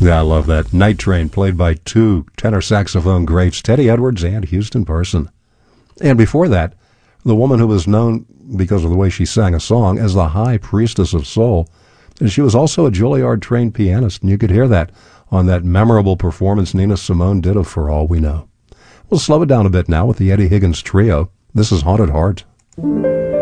Yeah, I love that. Night Train, played by two tenor saxophone greats, Teddy Edwards and Houston Person. And before that, the woman who was known, because of the way she sang a song, as the High Priestess of Soul. And she was also a Juilliard-trained pianist, and you could hear that on that memorable performance Nina Simone did of For All We Know. We'll slow it down a bit now with the Eddie Higgins Trio. This is Haunted Heart.